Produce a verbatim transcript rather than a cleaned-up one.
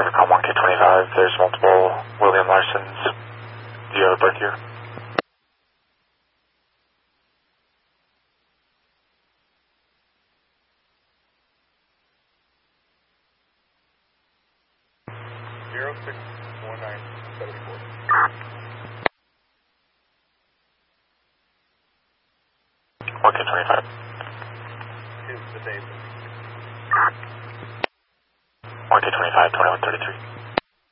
Intercom one K twenty-five, there's multiple William Larsons. Do you have a birth year? zero six one nine seven four. one K twenty-five. Is the day. one K twenty-five, twenty-one thirty-three.